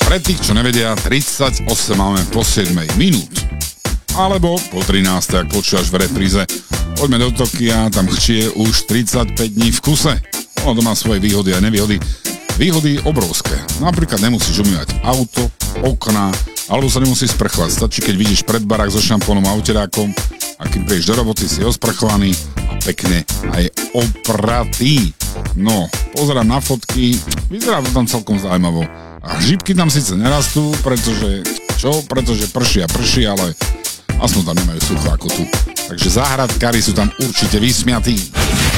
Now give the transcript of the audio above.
Pre tých, čo nevedia, 38 máme po 7 minút. Alebo po 13, ak počúvaš v repríze. Poďme do Tokia, tam chčie už 35 dní v kuse. Ono to má svoje výhody a nevýhody. Výhody obrovské. Napríklad nemusíš umývať auto, okná, alebo sa nemusíš sprchovať. Stačí, keď vidíš pred barák so šampónom a uterákom a keď prídeš do roboty, si osprchovaný a pekne aj opratý. No, pozerám na fotky, vyzerá to tam celkom zaujímavo. A žípky tam síce nerastú, pretože prší a prší, ale aspoň tam nemajú sucho ako tu. Takže záhradkári sú tam určite vysmiatí.